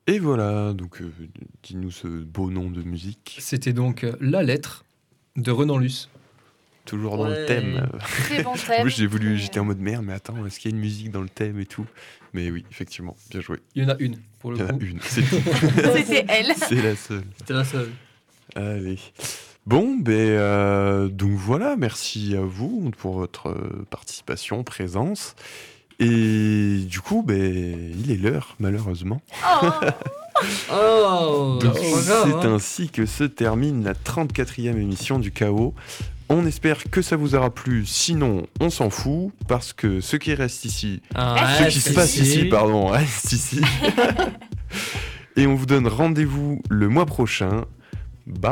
Et voilà, donc dis-nous ce beau nom de musique. C'était donc La Lettre de Renan Luce. Toujours dans le Ouais. thème. Très bon thème. J'étais en mode merde, mais attends, est-ce qu'il y a une musique dans le thème et tout? Mais oui, effectivement, bien joué. Il y en a une, pour Il le y en a coup. une, c'est tout. C'était elle. C'est la seule. C'était la seule. Allez. Bon, donc voilà, merci à vous pour votre participation, présence. Et du coup, il est l'heure, malheureusement. Oh. Oh, Donc, c'est pas grave, c'est hein. ainsi que se termine la 34e émission du Chaos. On espère que ça vous aura plu, sinon on s'en fout, parce que ce qui reste ici, ce qui se passe ici, pardon, reste ici. Et on vous donne rendez-vous le mois prochain. Bye